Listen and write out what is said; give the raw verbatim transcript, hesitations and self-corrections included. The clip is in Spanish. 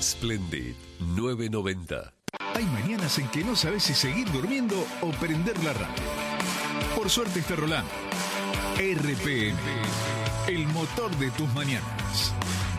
Splendid nueve noventa. Hay mañanas en que no sabes si seguir durmiendo o prender la radio. Por suerte está Rolando. R P M, el motor de tus mañanas.